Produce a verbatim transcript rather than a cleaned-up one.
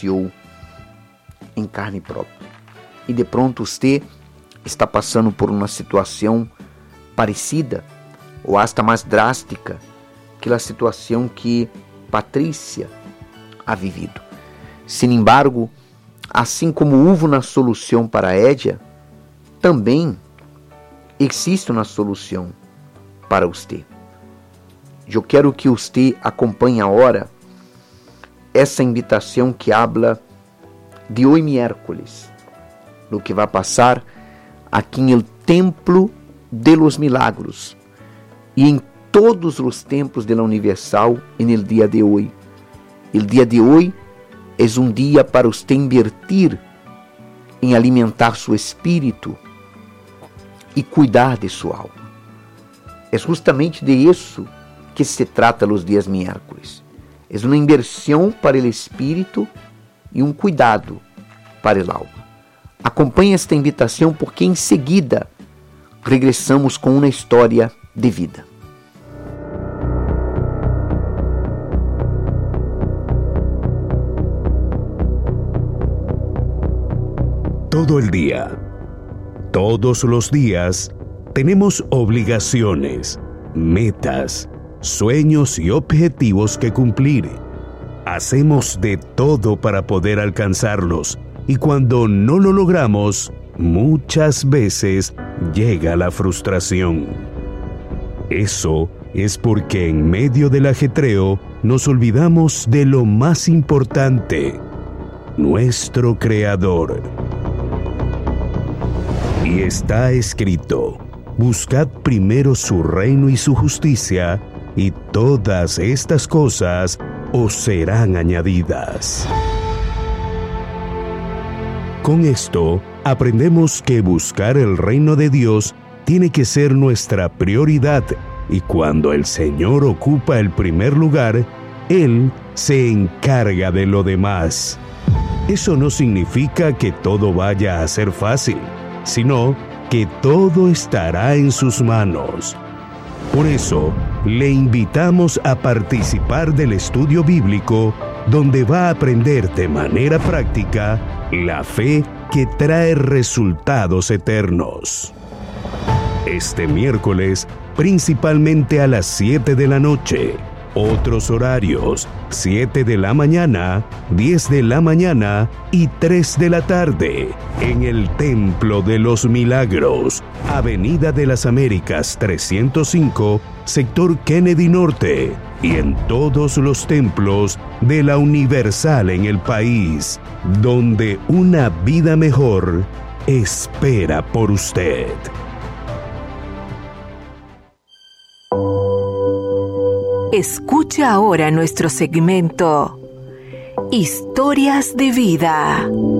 vivenciou em carne própria. E de pronto você está passando por uma situação parecida ou hasta mais drástica que a situação que Patrícia ha vivido. Sin embargo, assim como houve uma solução para Édia, também existe uma solução para você. Eu quero que você acompanhe agora essa invitação que habla de hoje miércoles, lo que vai passar aqui no Templo de los Milagros e em todos os templos de la Universal en el dia de hoje. El dia de hoje é um dia para você invertir em alimentar seu espírito e cuidar de sua alma. É justamente de isso que se trata os dias miércoles. É uma inversão para o espírito e um cuidado para a alma. Acompanhe esta invitação porque em seguida regressamos com uma história de vida. Todo el día, todos los días, tenemos obligaciones, metas, sueños y objetivos que cumplir. Hacemos de todo para poder alcanzarlos y cuando no lo logramos, muchas veces llega la frustración. Eso es porque en medio del ajetreo nos olvidamos de lo más importante, nuestro Creador. Y está escrito: buscad primero su reino y su justicia, y todas estas cosas os serán añadidas. Con esto, aprendemos que buscar el reino de Dios tiene que ser nuestra prioridad, y cuando el Señor ocupa el primer lugar, Él se encarga de lo demás. Eso no significa que todo vaya a ser fácil, sino que todo estará en sus manos. Por eso, le invitamos a participar del estudio bíblico, donde va a aprender de manera práctica la fe que trae resultados eternos. Este miércoles, principalmente a las siete de la noche. Otros horarios: siete de la mañana, diez de la mañana y tres de la tarde, en el Templo de los Milagros, Avenida de las Américas trescientos cinco, sector Kennedy Norte, y en todos los templos de la Universal en el país, donde una vida mejor espera por usted. Escucha ahora nuestro segmento Historias de Vida.